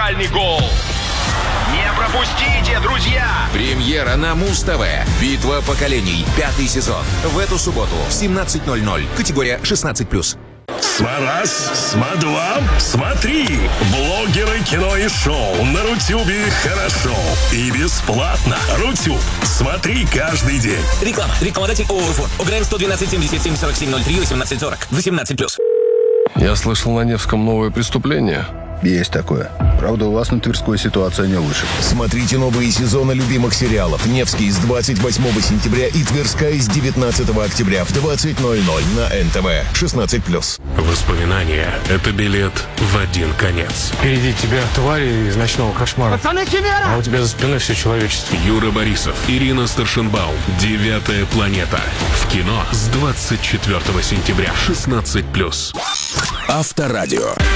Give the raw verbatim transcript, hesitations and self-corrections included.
уникальный гол. Не пропустите, друзья! Премьера на Муз-ТВ. Битва поколений. Пятый сезон. В эту субботу в семнадцать ноль ноль. Категория шестнадцать плюс. Смараз, Смадвам, смотри! Блогеры, кино и шоу на Рутюбе хорошо и бесплатно. Рутюб, смотри каждый день. Реклама. Рекламодатель ООО «Форд». ОГРН сто двенадцать семьдесят семь сорок семь ноль три восемнадцать сорок. восемнадцать плюс. Я слышал, на Невском новое преступление. Есть такое. Правда, у вас на Тверской ситуация не лучше. Смотрите новые сезоны любимых сериалов. «Невский» с двадцать восьмого сентября и «Тверская» с девятнадцатого октября в двадцать ноль ноль на эн тэ вэ. шестнадцать плюс. Воспоминания — это билет в один конец. Впереди тебя твари из ночного кошмара. Пацаны, химера! А у тебя за спиной все человечество. Юра Борисов, Ирина Старшенбаум. «Девятая планета». В кино с двадцать четвёртого сентября. шестнадцать плюс. Авторадио.